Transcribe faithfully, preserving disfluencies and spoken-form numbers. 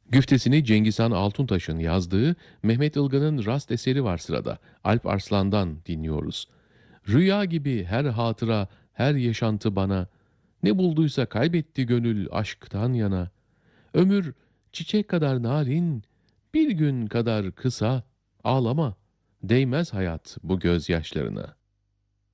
Güftesini Cengiz Han Altuntaş'ın yazdığı Mehmet Ilgın'ın rast eseri var sırada. Alp Arslan'dan dinliyoruz. Rüya gibi her hatıra, her yaşantı bana, ne bulduysa kaybetti gönül aşktan yana. Ömür çiçek kadar narin, bir gün kadar kısa, ağlama, değmez hayat bu gözyaşlarına.